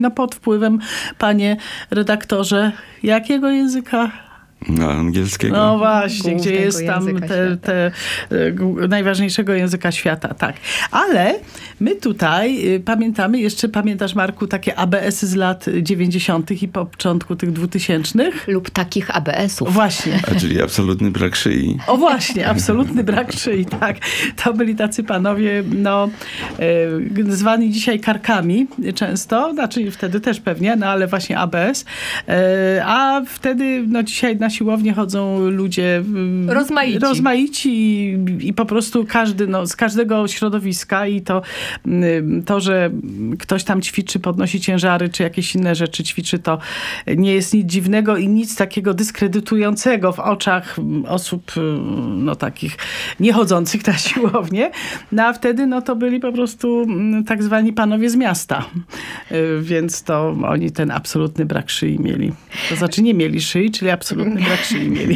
No pod wpływem, panie redaktorze, jakiego języka? Angielskiego. No właśnie, Głównego gdzie jest tam najważniejszego języka świata, tak. Ale my tutaj pamiętasz Marku, takie ABS-y z lat 90. i początku tych 2000? Lub takich ABS-ów. Właśnie. Czyli absolutny brak szyi. O właśnie, absolutny brak szyi, tak. To byli tacy panowie, zwani dzisiaj karkami często, znaczy wtedy też pewnie, no ale właśnie ABS. A wtedy, dzisiaj na siłownię chodzą ludzie rozmaici i po prostu każdy, z każdego środowiska i to, że ktoś tam ćwiczy, podnosi ciężary, czy jakieś inne rzeczy ćwiczy, to nie jest nic dziwnego i nic takiego dyskredytującego w oczach osób, takich niechodzących na siłownię. No a wtedy, to byli po prostu tak zwani panowie z miasta. Więc to oni ten absolutny brak szyi mieli. To znaczy nie mieli szyi, czyli absolutny brak szyi mieli.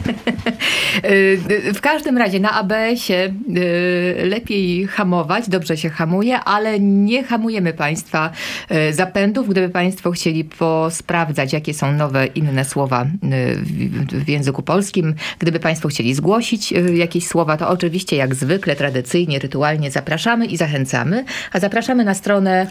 W każdym razie na ABS-ie lepiej hamować, dobrze się hamuje, ale nie hamujemy Państwa zapędów. Gdyby Państwo chcieli posprawdzać, jakie są nowe, inne słowa w języku polskim, gdyby Państwo chcieli zgłosić jakieś słowa, to oczywiście jak zwykle, tradycyjnie, rytualnie zapraszamy i zachęcamy. A zapraszamy na stronę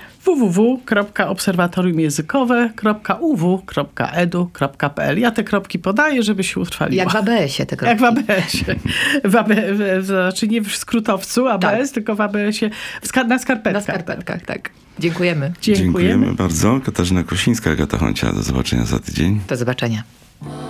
www.obserwatoriumjęzykowe.uw.edu.pl. Ja te kropki podaję, żeby się utrwaliło. Jak w ABS-ie te kropki. Jak w ABS-ie. Znaczy nie w skrótowcu ABS, tak. Tylko w ABS-ie na skarpetkach. Na skarpetkach, tak. Dziękujemy. Dziękujemy bardzo. Katarzyna Krosińska, Agata Honcia. Do zobaczenia za tydzień. Do zobaczenia.